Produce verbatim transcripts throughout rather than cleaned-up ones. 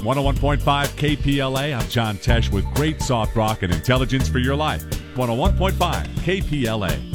one oh one point five K P L A. I'm John Tesh with great soft rock and intelligence for your life. one oh one point five K P L A.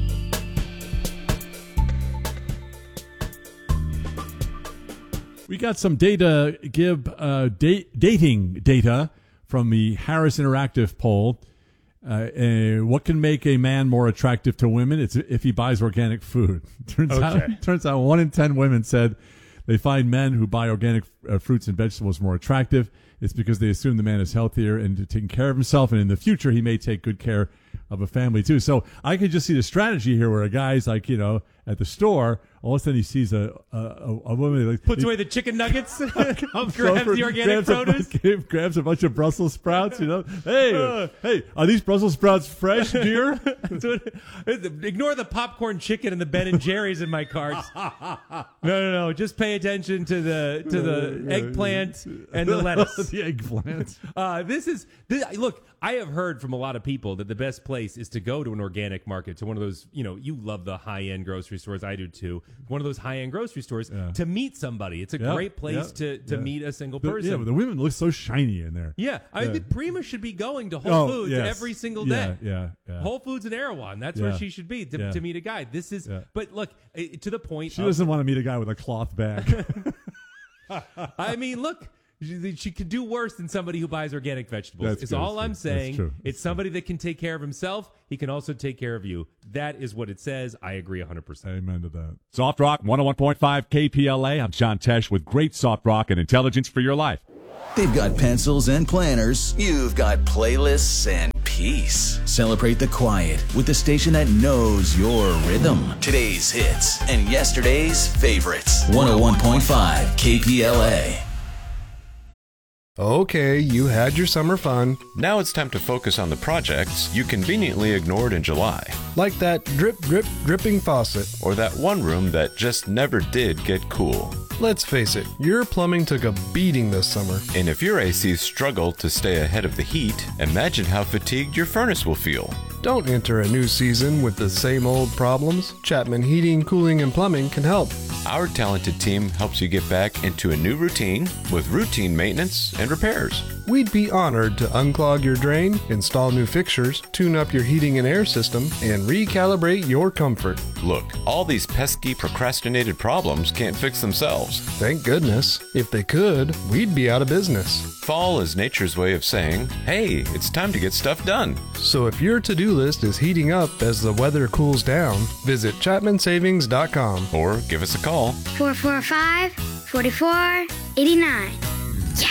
We got some data, give uh, date, dating data from the Harris Interactive poll. Uh, uh, what can make a man more attractive to women? It's if he buys organic food. Turns Okay. out, turns out, one in ten women said they find men who buy organic uh, fruits and vegetables more attractive. It's because they assume the man is healthier and taking care of himself, and in the future he may take good care of a family too. So I could just see the strategy here, where a guy's like, you know, at the store, all of a sudden he sees a a, a, a woman like Puts he, away the chicken nuggets, grabs over, the organic grabs a, produce. grabs a bunch of Brussels sprouts. You know, hey, uh, hey, are these Brussels sprouts fresh, dear? Ignore the popcorn chicken and the Ben and Jerry's in my carts. No, no, no. Just pay attention to the to the eggplant and the lettuce. The eggplant. Uh, this is this, look. I have heard from a lot of people that the best place is to go to an organic market, to one of those. You know, you love the high end grocery stores. I do too. One of those high end grocery stores Yeah. to meet somebody. It's a Yeah, great place yeah, to to yeah. meet a single The- person. yeah, but the women look so shiny in there. Yeah, I Yeah. mean, Prima should be going to Whole Oh, Foods yes. every single Yeah, day. yeah, yeah. Whole Foods and Erewhon. That's Yeah. where she should be to, Yeah. to meet a guy. This is, Yeah. but look, eh, to the point. She of- doesn't want to meet a guy with a cloth bag. I mean, look, she, she could do worse than somebody who buys organic vegetables. That's It's good, all that's I'm true. saying. That's true. It's somebody that can take care of himself. He can also take care of you. That is what it says. I agree one hundred percent. Amen to that. Soft Rock one oh one point five K P L A. I'm John Tesh with great soft rock and intelligence for your life. They've got pencils and planners. You've got playlists and peace. Celebrate the quiet with the station that knows your rhythm. Today's hits and yesterday's favorites. one oh one point five K P L A. Okay, you had your summer fun, Now it's time to focus on the projects you conveniently ignored in July, like that drip, drip, dripping faucet. or that one room that just never did get cool. Let's face it, your plumbing took a beating this summer. And if your A C struggled to stay ahead of the heat, imagine how fatigued your furnace will feel. Don't enter a new season with the same old problems. Chapman Heating, Cooling, and Plumbing can help. Our talented team helps you get back into a new routine with routine maintenance and repairs. We'd be honored to unclog your drain, install new fixtures, tune up your heating and air system, and recalibrate your comfort. Look, all these pesky procrastinated problems can't fix themselves. Thank goodness. If they could, we'd be out of business. Fall is nature's way of saying, hey, it's time to get stuff done. So if your to-do list is heating up as the weather cools down, visit chapman savings dot com. Or give us a call. four four five, four four eight nine. Yeah!